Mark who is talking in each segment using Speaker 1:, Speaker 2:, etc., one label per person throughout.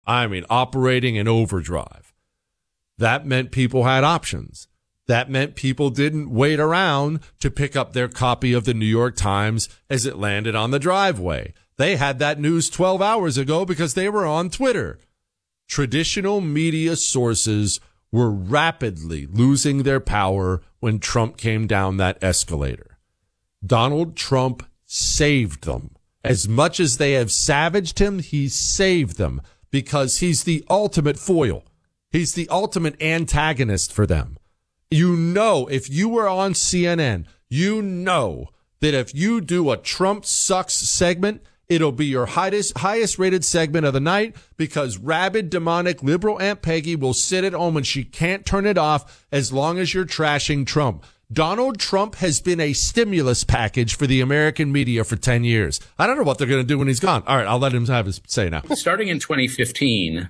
Speaker 1: I mean, operating in overdrive. That meant people had options. That meant people didn't wait around to pick up their copy of the New York Times as it landed on the driveway. They had that news 12 hours ago because they were on Twitter. Traditional media sources were rapidly losing their power when Trump came down that escalator. Donald Trump saved them. As much as they have savaged him, he saved them because he's the ultimate foil. He's the ultimate antagonist for them. You know, if you were on CNN, you know that if you do a Trump sucks segment, it'll be your highest rated segment of the night because rabid, demonic, liberal Aunt Peggy will sit at home and she can't turn it off as long as you're trashing Trump. Donald Trump has been a stimulus package for the American media for 10 years. I don't know what they're going to do when he's gone. All right, I'll let him have his say now.
Speaker 2: Starting in 2015,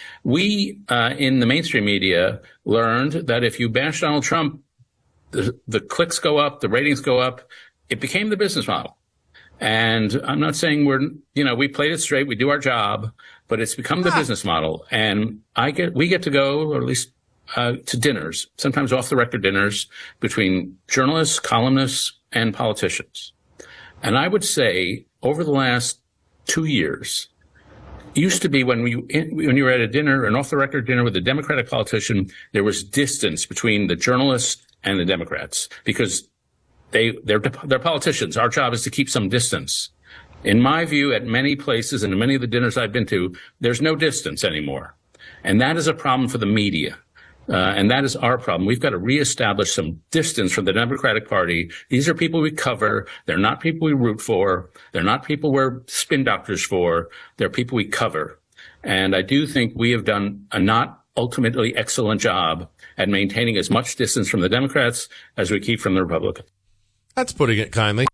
Speaker 2: we in the mainstream media learned that if you bash Donald Trump, the clicks go up, the ratings go up. It became the business model. And I'm not saying we played it straight, we do our job, but it's become the business model. And we get to go, or at least to dinners, sometimes off the record dinners between journalists, columnists, and politicians. And I would say over the last 2 years, it used to be when you were at a dinner, an off the record dinner with a Democratic politician, there was distance between the journalists and the Democrats because they're politicians. Our job is to keep some distance. In my view, at many places and in many of the dinners I've been to, there's no distance anymore. And that is a problem for the media. And that is our problem. We've got to reestablish some distance from the Democratic Party. These are people we cover. They're not people we root for. They're not people we're spin doctors for. They're people we cover. And I do think we have done a not ultimately excellent job at maintaining as much distance from the Democrats as we keep from the Republicans.
Speaker 1: That's putting it kindly.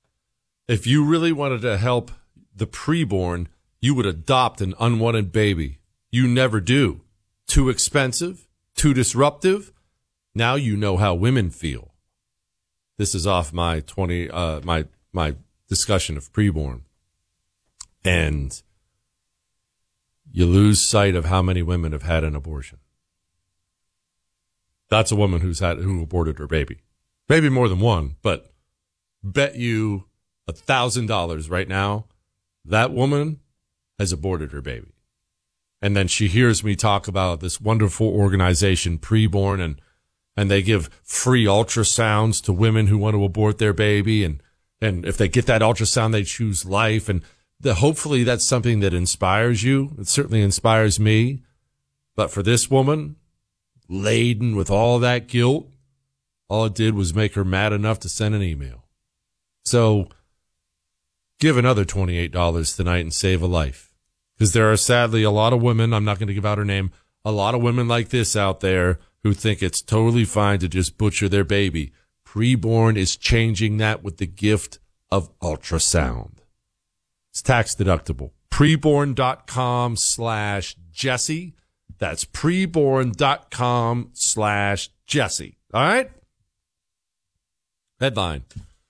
Speaker 1: If you really wanted to help the preborn, you would adopt an unwanted baby. You never do. Too expensive, too disruptive. Now you know how women feel. This is off my my discussion of preborn. And you lose sight of how many women have had an abortion. That's a woman who aborted her baby. Maybe more than one, but bet you $1,000 right now that woman has aborted her baby. And then she hears me talk about this wonderful organization, Preborn, and they give free ultrasounds to women who want to abort their baby. And if they get that ultrasound, they choose life. And hopefully that's something that inspires you. It certainly inspires me. But for this woman, laden with all that guilt, all it did was make her mad enough to send an email. So give another $28 tonight and save a life. Because there are sadly a lot of women, I'm not going to give out her name, a lot of women like this out there who think it's totally fine to just butcher their baby. Preborn is changing that with the gift of ultrasound. It's tax deductible. Preborn.com/Jesse. That's preborn.com/Jesse. All right? Headline.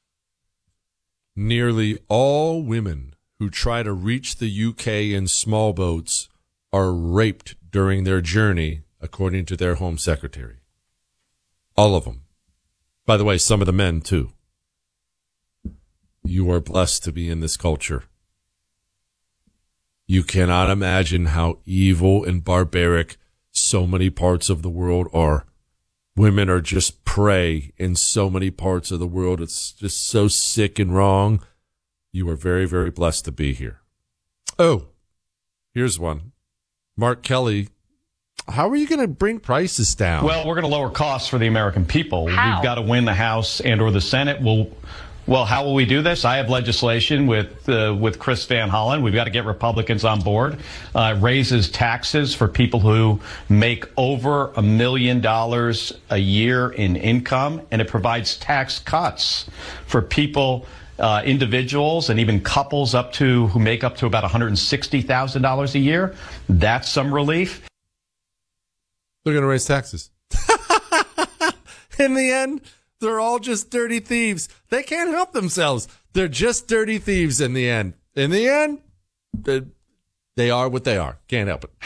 Speaker 1: Nearly all women who try to reach the UK in small boats are raped during their journey, according to their Home Secretary. All of them. By the way, some of the men, too. You are blessed to be in this culture. You cannot imagine how evil and barbaric so many parts of the world are. Women are just prey in so many parts of the world. It's just so sick and wrong. You are very, very blessed to be here. Oh, here's one. Mark Kelly, how are you going to bring prices down?
Speaker 3: Well, we're going to lower costs for the American people.
Speaker 4: How?
Speaker 3: We've got to win the House and or the Senate. Well, how will we do this? I have legislation with Chris Van Hollen. We've got to get Republicans on board. Raises taxes for people who make over $1 million a year in income, and it provides tax cuts for people, individuals, and even couples who make up to about $160,000 a year. That's some relief.
Speaker 1: They're going to raise taxes. In the end, they're all just dirty thieves. They can't help themselves. They're just dirty thieves in the end. In the end, they are what they are. Can't help it.